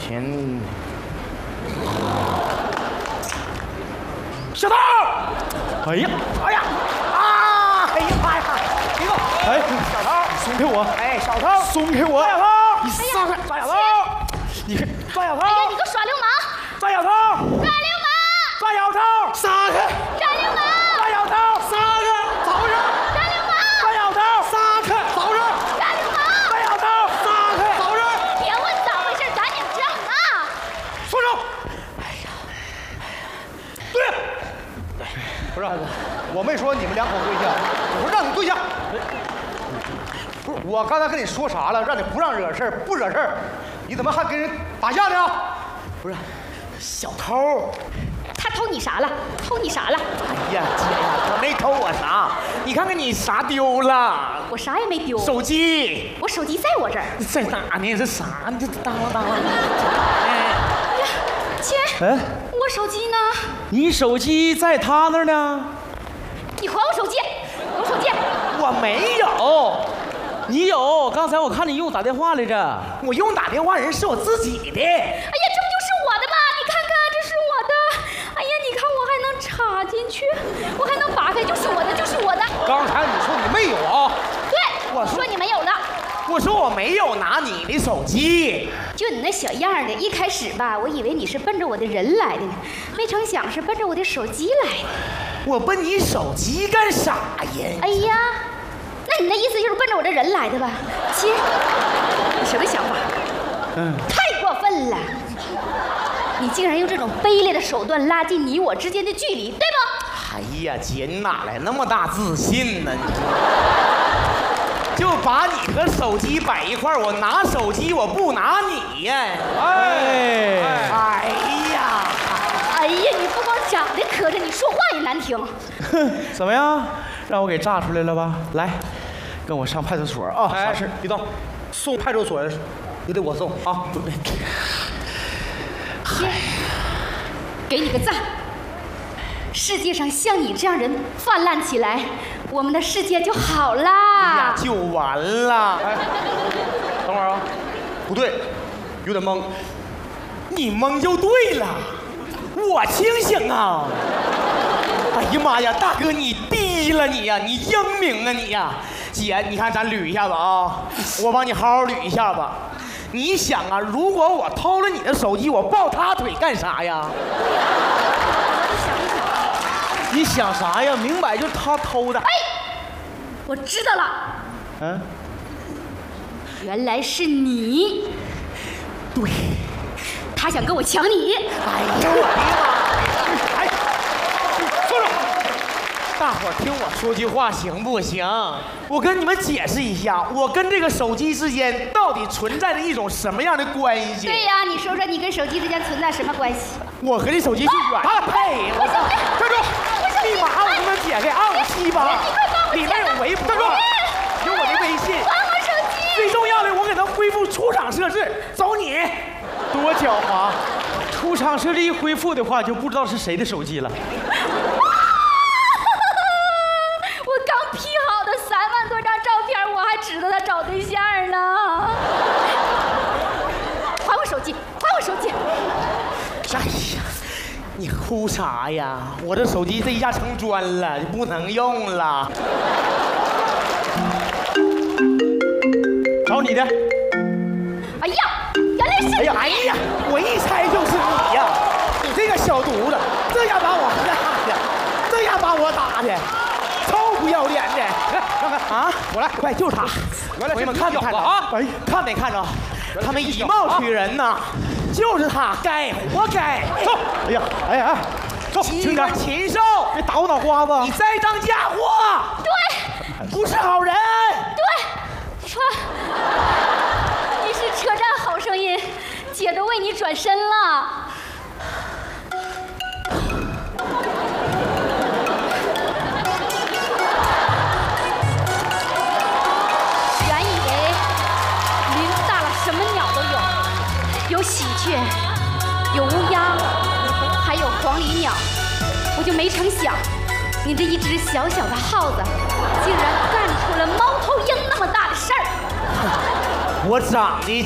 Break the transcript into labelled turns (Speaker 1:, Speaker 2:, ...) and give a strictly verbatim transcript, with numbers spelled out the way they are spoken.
Speaker 1: 钱。小偷！哎呀，哎呀，啊！哎呀妈呀！别动！哎，小偷，松开我！哎，小偷，松开我！小偷，你撒开！抓小偷！你看，抓小偷！
Speaker 2: 哎呀，你给我耍流氓！
Speaker 1: 抓小偷！
Speaker 2: 抓流氓！
Speaker 1: 抓小偷！撒开！
Speaker 2: 抓流氓！
Speaker 1: 抓小偷！撒开！走着！
Speaker 2: 抓流氓！
Speaker 1: 抓小偷！撒开！走着！
Speaker 2: 抓流氓！
Speaker 1: 抓小偷！撒开！走着！
Speaker 2: 别问咋回事，赶紧整啊！
Speaker 1: 松手！哎呀，对。不是，我没说你们两口对象，我说让你对象。不是，我刚才跟你说啥了？让你不让惹事儿，不惹事儿，你怎么还跟人打架呢？不是，小偷。
Speaker 2: 他偷你啥了？偷你啥了？
Speaker 1: 哎呀，姐呀，他没偷我啥，你看看你啥丢了？
Speaker 2: 我啥也没丢。
Speaker 1: 手机。
Speaker 2: 我手机在我这儿。
Speaker 1: 在哪呢？这啥？你这当啷当啷。
Speaker 2: 哎呀，亲，
Speaker 1: 哎，
Speaker 2: 我手机呢？
Speaker 1: 你手机在他那儿呢。
Speaker 2: 你还我手机！我手机！
Speaker 1: 我没有。你有？刚才我看你用打电话来着。我用打电话人是我自己的。
Speaker 2: 哎呀，这不就是我的吗？你看看，这是我的。哎呀，你看我还能插进去，我还能拔开，就是我的，就是我的。
Speaker 1: 刚才你说你没有啊？
Speaker 2: 对，
Speaker 1: 我
Speaker 2: 说你没有的。
Speaker 1: 我说我没有拿你的手机。
Speaker 2: 就你那小样的，一开始吧，我以为你是奔着我的人来的呢，没成想是奔着我的手机来的。
Speaker 1: 我奔你手机干啥呀？
Speaker 2: 哎呀，那你那意思就是奔着我这人来的吧？亲，你什么想法？
Speaker 1: 嗯，
Speaker 2: 太过分了！你竟然用这种卑劣的手段拉近你我之间的距离，对不？
Speaker 1: 哎呀，姐，你哪来那么大自信呢？你就把你和手机摆一块儿，我拿手机，我不拿你呀！哎，哎呀，
Speaker 2: 哎呀，你不光长得磕碜，你说话也难听。
Speaker 3: 哼，怎么样？让我给炸出来了吧？来，跟我上派出所啊！
Speaker 1: 哎，是，别动，送派出所也得我送啊！
Speaker 2: 天，给你个赞！世界上像你这样人泛滥起来，我们的世界就好啦。
Speaker 1: 哎呀，就完了。哎，等会儿啊，不对，有点懵。你懵就对了，我清醒啊！哎呀妈呀，大哥你低了你呀，你英明啊你呀！姐，你看咱捋一下子啊，我帮你好好捋一下子。你想啊，如果我偷了你的手机，我抱他腿干啥呀？
Speaker 3: 你想啥呀？明摆就是他偷的。
Speaker 2: 哎，我知道了。
Speaker 3: 嗯，
Speaker 2: 原来是你。
Speaker 1: 对，
Speaker 2: 他想跟我抢你。
Speaker 1: 哎呀我的妈！哎，坐着。大伙儿听我说句话行不行？我跟你们解释一下，我跟这个手机之间到底存在着一种什么样的关系？
Speaker 2: 对呀，你说说你跟手机之间存在什么关系？
Speaker 1: 我和这手机是远的。呸！我操！站住！立马我给你们解开啊！我七八，里面有微博，有我的微信。
Speaker 2: 还我手机！
Speaker 1: 最重要的，我给它恢复出厂设置。走你！
Speaker 3: 多狡猾！出厂设置一恢复的话，就不知道是谁的手机了。
Speaker 2: 我刚 P 好的三万多张照片，我还指着他找对象呢。还我手机！还我手机！
Speaker 1: 哎呀，你哭啥呀？我这手机这一下成砖了，就不能用了。
Speaker 3: 找你的。
Speaker 2: 哎呀，原来是你！
Speaker 1: 哎呀，哎呀，我一猜就是你呀！你这个小犊子，这样把我吓的，这样把我打的，臭不要脸的！看看啊，我来，快就是他！原来你们看没看着啊？哎，看没看着？他们以貌取人呐！就是他，该活该！走！
Speaker 3: 哎呀，哎呀，走，
Speaker 1: 机关禽兽！
Speaker 3: 别打我脑瓜子！
Speaker 1: 你栽赃嫁祸！
Speaker 2: 对，
Speaker 1: 不是好人！
Speaker 2: 对，车，你是车站好声音，姐都为你转身了。原以为林子大了什么鸟都有，有喜鹊，有乌鸦，还有黄鹂鸟，我就没成想，你这一只小小的耗子，竟然干出了猫头鹰那么大的事儿。
Speaker 1: 我长得